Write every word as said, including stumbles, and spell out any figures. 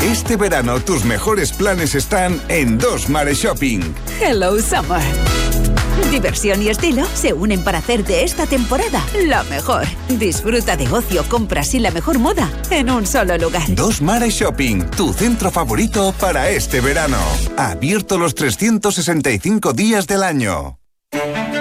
Este verano tus mejores planes están en Dos Mares Shopping. Hello Summer. Diversión y estilo se unen para hacer de esta temporada la mejor. Disfruta de ocio, compras y la mejor moda en un solo lugar. Dos Mares Shopping, tu centro favorito para este verano. Abierto los trescientos sesenta y cinco días del año.